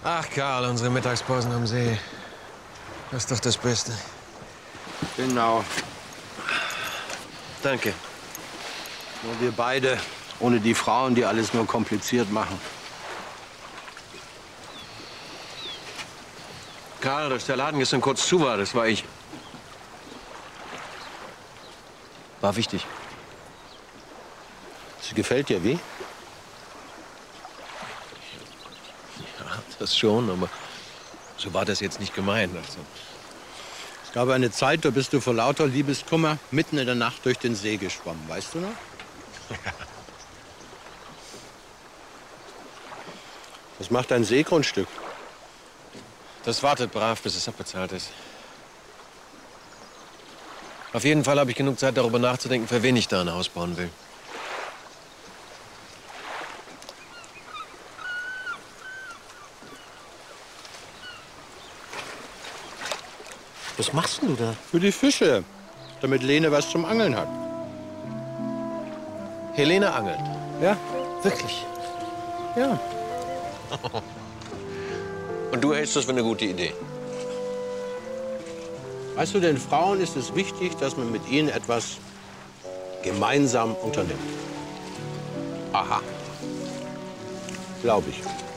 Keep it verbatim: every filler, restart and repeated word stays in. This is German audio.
Ach, Karl, unsere Mittagspausen am See. Das ist doch das Beste. Genau. Danke. Nur wir beide, ohne die Frauen, die alles nur kompliziert machen. Karl, dass der Laden gestern kurz zu war, das war ich. War wichtig. Sie gefällt dir wie? Ja, das schon, aber so war das jetzt nicht gemeint. Also. Es gab eine Zeit, da bist du vor lauter Liebeskummer mitten in der Nacht durch den See geschwommen, weißt du noch? Was macht dein Seegrundstück? Das wartet brav, bis es abbezahlt ist. Auf jeden Fall habe ich genug Zeit, darüber nachzudenken, für wen ich da ein Haus bauen will. Was machst denn du da? Für die Fische, damit Lene was zum Angeln hat. Helene angelt. Ja, Wirklich? ja. Und du hältst das für eine gute Idee? Weißt du, den Frauen ist es wichtig, dass man mit ihnen etwas gemeinsam unternimmt. Aha. Glaube ich.